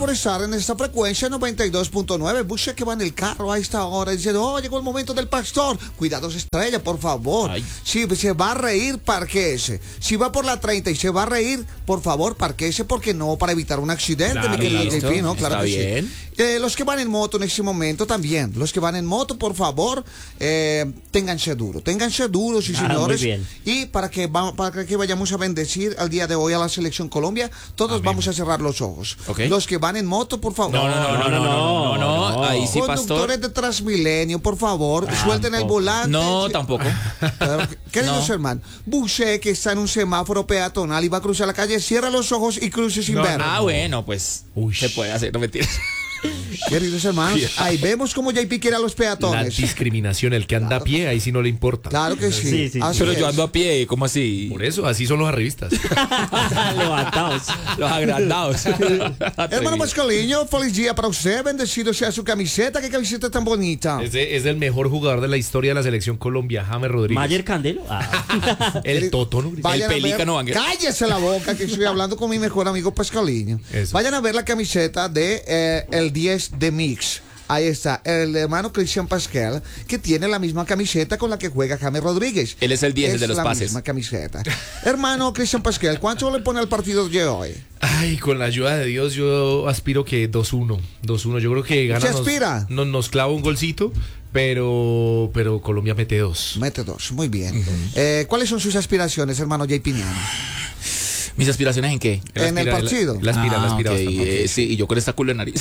por estar en esta frecuencia 92.9. Busca que va en el carro a esta hora diciendo, oh, llegó el momento del pastor. Cuidado, estrella, por favor. Ay. Si se va a reír, parquéese. Si va por la 30 y se va a reír, por favor, parquéese, porque no, para evitar un accidente, Claro, mi querido listo. JP, ¿no? Claro Está que bien. sí. Los que van en moto en este momento también. Los que van en moto, por favor, ténganse duro. Ténganse duros, sí, señores. Muy bien. Y para que vayamos a bendecir al día de hoy a la Selección Colombia, todos Amén. vamos a cerrar los ojos. Ok. Los que van en moto, por favor. No. Ahí sí, pastor. Conductores de Transmilenio, por favor, suelten el volante. No, Sí. tampoco. Pero, queridos No. hermanos, Busé que está en un semáforo peatonal y va a cruzar la calle, cierra los ojos y cruce sin ver. Ah, bueno, pues Uy. se puede hacer, no mentiras. Queridos hermanos, ahí vemos como JP quiere a los La peatones. discriminación, el que anda a pie, ahí sí no le importa. Claro que sí. Sí, sí, Así Pero es. yo ando a pie, ¿cómo así? Por eso, así son los arribistas. Levantados. Los agrandados. Hermano Pascaliño, feliz día para usted, bendecido sea su camiseta, qué camiseta tan bonita. Es el mejor jugador de la historia de la selección Colombia, James Rodríguez. Mayer Candelo. El Totono. Vayan a ver- pelícano Vanguero. Cállese la boca que estoy hablando con mi mejor amigo Pascaliño. Eso. Vayan a ver la camiseta de el 10 de Mix. Ahí está, el hermano Cristian Pascal, que tiene la misma camiseta con la que juega James Rodríguez. Él es el 10 de los la pases. misma camiseta. Hermano Cristian Pascal, ¿cuánto le pone al partido de hoy? Ay, con la ayuda de Dios yo aspiro que 2-1. 2-1. Yo creo que gana. ¿Se aspira? Nos clava un golcito, pero Colombia mete 2. Mete 2, muy bien. ¿Cuáles son sus aspiraciones, hermano Jay Piñano? ¿Mis aspiraciones en qué? En el partido. La aspira ok, bastante. sí, y yo con esta culo de nariz.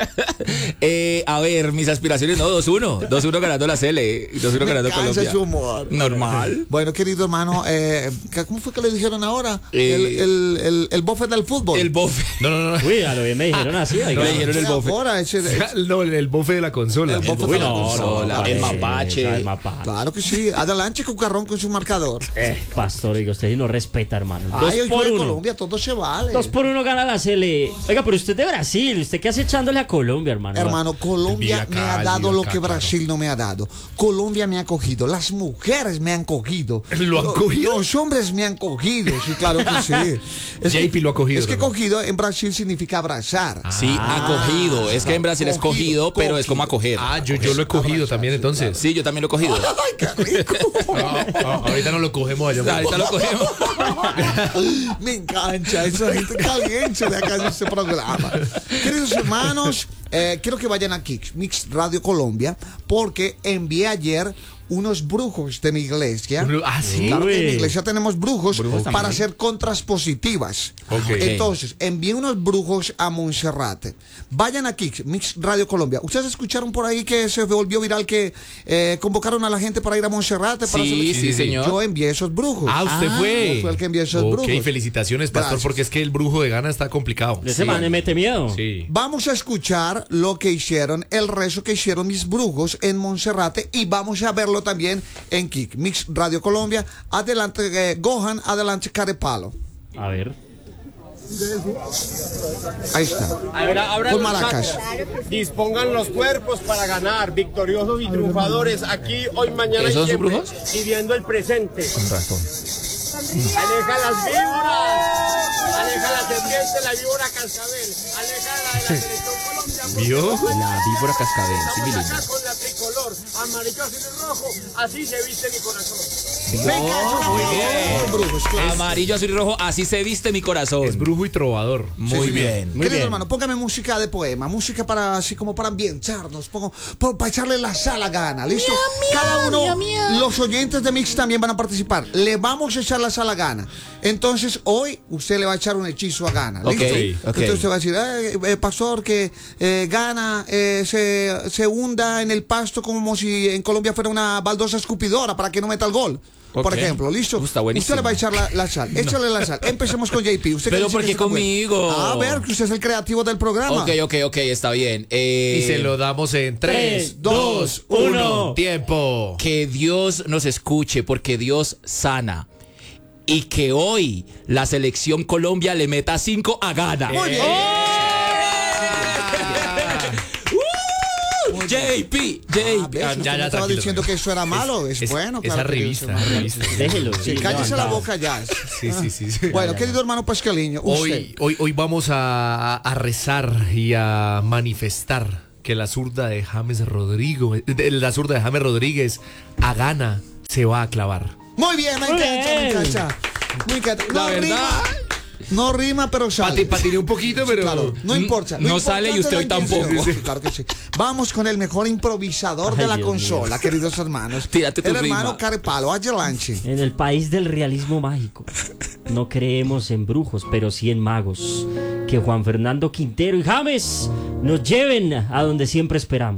A ver, mis aspiraciones, no, 2-1. 2-1 ganando la CL. 2-1 Me ganando cansa Colombia. su humor. Normal. Bueno, querido hermano, ¿cómo fue que le dijeron ahora? El bofe del fútbol. El bofe. No. Uy, a lo bien me dijeron así. oiga. le dijeron el bofe. Ahora, No, el bofe de la consola. El bofe Uy, de la no, consola, no, el no, mapache. el mapache. Claro que sí. Adelante, Cucarrón, con su marcador. Pastor, digo, usted sí no respeta, hermano. Ay, hoy 2 por juega 1. Colombia, todo se vale. 2 por 1 gana la CL. Oiga, pero usted es de Brasil. ¿Usted qué hace echándole a Colombia, hermano? Hermano, Colombia Vida me ha cálida dado lo acá, que claro. Brasil no me ha dado. Colombia me ha cogido, las mujeres me han cogido. ¿Lo han cogido? Los hombres me han cogido, sí, claro que sí. JP lo ha cogido, Es que hermano. cogido en Brasil significa abrazar. Sí, acogido. Es que en Brasil es cogido, pero es como acoger. Yo lo he cogido también entonces. Sí, yo también lo he cogido. Ay, qué rico. Ahorita no lo cogemos allá. Ahorita lo cogemos. Me engancha esa gente caliente de acá de este programa. Queridos hermanos, quiero que vayan a Kicks, Mix Radio Colombia, porque envié ayer unos brujos de mi iglesia. Sí. Claro que en mi Uy. iglesia tenemos brujos Brujos para también. hacer contras positivas. Ok. Entonces, envié unos brujos a Monserrate. Vayan a Kicks, Mix Radio Colombia. ¿Ustedes escucharon por ahí que se volvió viral que convocaron a la gente para ir a Monserrate? Para Sí, hacer- sí, señor. Yo envié esos brujos. Usted fue. yo fui el que envió esos Ok, brujos. felicitaciones, pastor, Gracias. porque es que el brujo de Gana está complicado. Ese man le mete miedo. Sí. Vamos a escuchar lo que hicieron, el rezo que hicieron mis brujos en Monserrate y vamos a verlo también en Kik, Mix Radio Colombia. Adelante, Gohan, adelante, Carepalo. A ver. Ahí está. Abran Con los maracas. sacos. Dispongan los cuerpos para ganar, victoriosos y triunfadores, aquí, hoy, mañana y ¿Esos son siempre, brujos? viviendo el presente. Con razón. Aleja las víboras, aleja la serpiente, la víbora cascabel, aleja la de la selección Colombia. porque ¿Vio? no puede La víbora cascabel, sí, mi Estamos lindo. acá con la tricolor, amarillo, azul y rojo, así se viste mi corazón. Venga, eso Muy no, bien. brujos, claro. Amarillo, azul y rojo, así se viste mi corazón. Es brujo y trovador. Muy bien. Muy Querido bien. hermano, póngame música de poema, música para así como para ambientarnos, para echarle la sal a Gana, ¿listo? Cada uno, los oyentes de Mix también van a participar. Le vamos a echar la sal a Gana. Entonces, hoy usted le va a echar un hechizo a Gana, ¿listo? Ok. Entonces usted va a decir, pastor, que Gana se hunda en el pasto como si en Colombia fuera una baldosa escupidora para que no meta el gol. Por Ok. ejemplo, ¿listo? Está buenísimo. Usted le va a echar la sal. Échale la sal. Empecemos con JP. ¿Usted Pero dice ¿por que qué está bueno? conmigo? A ver, que usted es el creativo del programa. Ok, está bien. Y se lo damos en 3, 2, 1. Tiempo. Que Dios nos escuche porque Dios sana. Y que hoy la selección Colombia le meta 5 a Gana. Muy bien. Muy JP. ¿Ves? Ah, Usted ya, me estaba tranquilo, diciendo que eso era malo. Es bueno, Esa claro que revista, eso es malo. revista. Déjelo. Sí, sí, cállese la levantado. boca ya. Sí. Bueno, querido hermano Pascaliño, usted. Hoy vamos a rezar y a manifestar que la zurda de James Rodríguez a Gana se va a clavar. Muy bien, me encanta. Me encanta. La verdad. No rima, pero sale. Patiné un poquito, pero... Claro, no importa. Lo no sale y usted hoy importante es la tampoco. intención. Claro que sí. Vamos con el mejor improvisador de Ay, la Dios consola, queridos hermanos. Tírate tu el hermano rima. Carepalo, adelante. En el país del realismo mágico, no creemos en brujos, pero sí en magos. Que Juan Fernando Quintero y James nos lleven a donde siempre esperamos.